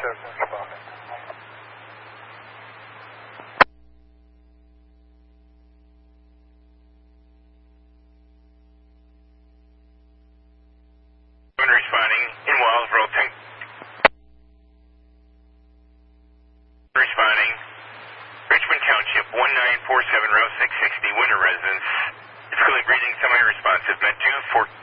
responding. Responding in Wellsboro. Responding. Richmond Township, 1947 Route 660, Winter Residence. It's clearly breathing, semi-responsive. Med 2, 4.